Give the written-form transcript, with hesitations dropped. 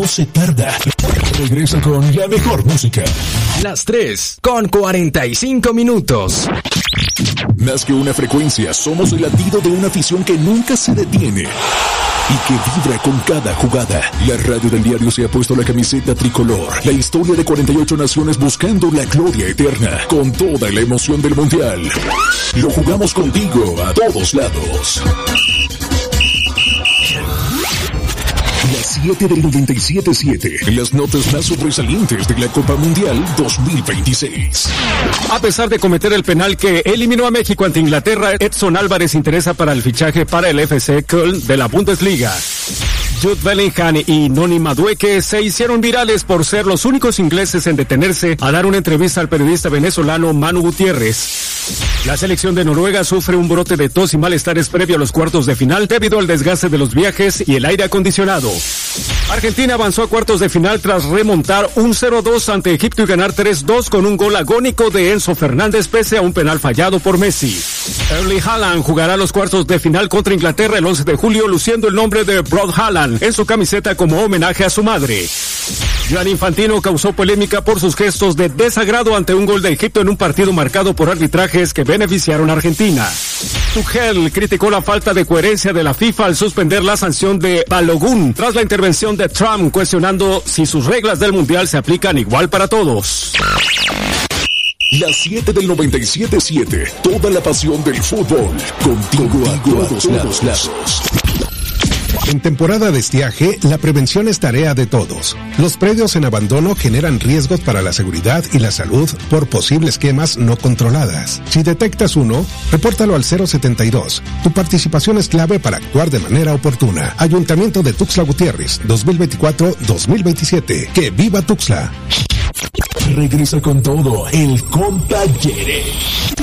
no se tarda. Regresa con la mejor música. Las 3:45. Más que una frecuencia, somos el latido de una afición que nunca se detiene y que vibra con cada jugada. La radio del diario se ha puesto la camiseta tricolor. La historia de 48 naciones buscando la gloria eterna. Con toda la emoción del mundial. Lo jugamos contigo a todos lados. Las 7 del 97.7. Las notas más sobresalientes de la Copa Mundial 2026. A pesar de cometer el penal que eliminó a México ante Inglaterra, Edson Álvarez interesa para el fichaje para el FC Köln de la Bundesliga. Jude Bellingham y Noni Madueke se hicieron virales por ser los únicos ingleses en detenerse a dar una entrevista al periodista venezolano Manu Gutiérrez. La selección de Noruega sufre un brote de tos y malestares previo a los cuartos de final debido al desgaste de los viajes y el aire acondicionado. Argentina avanzó a cuartos de final tras remontar un 0-2 ante Egipto y ganar 3-2 con un gol agónico de Enzo Fernández pese a un penal fallado por Messi. Erling Haaland jugará los cuartos de final contra Inglaterra el 11 de julio luciendo el nombre de Brod Haaland en su camiseta como homenaje a su madre. Gianni Infantino causó polémica por sus gestos de desagrado ante un gol de Egipto en un partido marcado por arbitrajes que beneficiaron a Argentina. Tuchel criticó la falta de coherencia de la FIFA al suspender la sanción de Balogun tras la intervención de Trump cuestionando si sus reglas del mundial se aplican igual para todos. Las 7 del 97.7. Toda la pasión del fútbol. Contigo a todos lados. En temporada de estiaje, la prevención es tarea de todos. Los predios en abandono generan riesgos para la seguridad y la salud por posibles quemas no controladas. Si detectas uno, repórtalo al 072. Tu participación es clave para actuar de manera oportuna. Ayuntamiento de Tuxtla Gutiérrez, 2024-2027. ¡Que viva Tuxtla! Regresa con todo el Compa Yere.